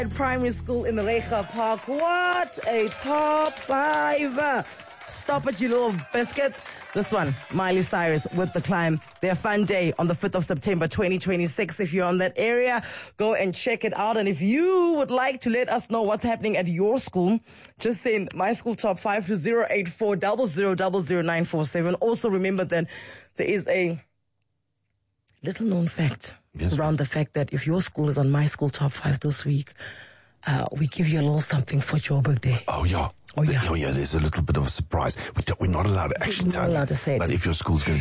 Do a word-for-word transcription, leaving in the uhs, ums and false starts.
Primary School in the Reicha Park. What a top five. Stop it, you little biscuits. This one, Miley Cyrus with The Climb. Their fun day on the fifth of September, twenty twenty-six. If you're on that area, go and check it out. And if you would like to let us know what's happening at your school, just send my school top five to zero eight four zero zero zero zero nine four seven. Also remember that there is a little known fact yes, around the fact that if your school is on my school top five this week, uh, we give you a little something for your birthday. Oh, yeah. Oh, yeah. Oh, yeah, there's a little bit of a surprise. We don't, we're not allowed to actually We're tell not you. allowed to say it. But if your school's going to